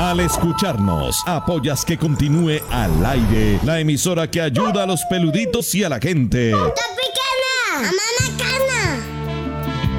Al escucharnos, apoyas que continúe al aire la emisora que ayuda a los peluditos y a la gente. ¡Topicana! ¡Mamá,